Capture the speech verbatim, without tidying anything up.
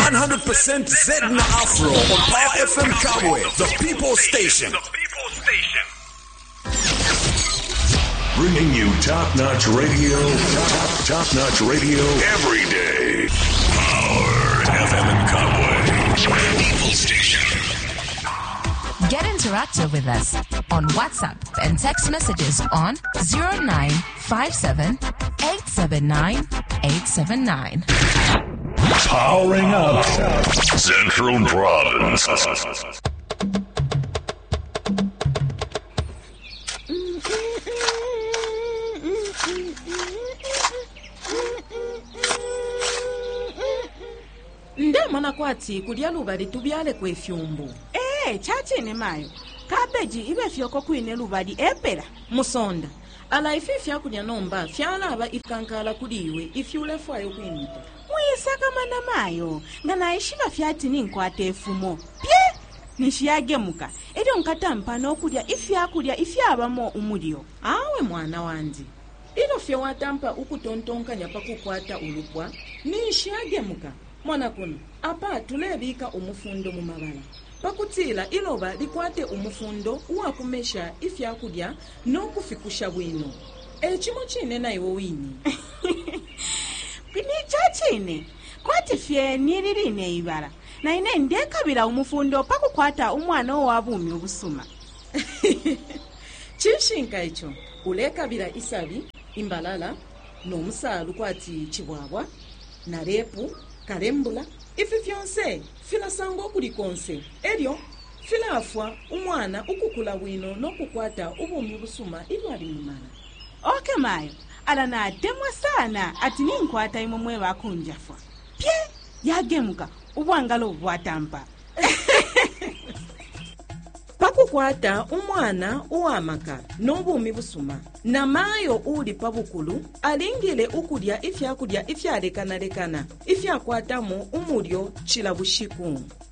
one hundred percent Zedna Afro on Power F M Kabwe, the People Station. The People Station. Bringing you top-notch radio, top, top-notch radio every day. Power F M in Kabwe, People Station. Get interactive with us on WhatsApp and text messages on zero nine five seven, eight seven nine, eight seven nine. Powering up Central Province. Ndemona kwati kulya lubali tubyale kwefyumbu. Eh, chachi ne mayo. Cabbage ibe fyoko kwine lubali epera. Musonda. Ala ififya kulya nomba fyala aba ifkankala kuliwe ifyule fwayo kwinita. Muyisaka mana mayo. Ngana ishiba fyati ninkwate efumo. Pye! Nishiyagemuka. Ero nkatampa n'okulya ifya kulya ifyabamo umulyo. Awe mwana wandi. Ilo fye watampa ukutontonkanya pakukwata ulupwa nishiyagemuka. Mwana kuno apa tulebika umufundo mu mabala pakutila iloba likwate umufundo uwakumesha ifyakulya n'okufikusha bwino ekimo kine nayo wini Kini chachine kwati fye niriline ibara na ine ndekabira umufundo pakukwata umwana owabumi obusuma Chishinka icho ulekabira isabi imbalala n'omusalu kwati chibwabwa na repu karembula ifi fyonse fila sango kulikonse elyo fila afwa umwana ukukula wino nokukwata ubumi busuma ilwali mumana. Oke mayo ala na temwa sana ati ninkwata imomwe bakunjafwa pye yagemuka ubwangalo bwatampa pakukwata umwana uwamaka n'obumi busuma na mayo uli pabukulu alingile ukulya ifyakulya ifyalekanalekana ifyakwatamo umulyo chila bushiku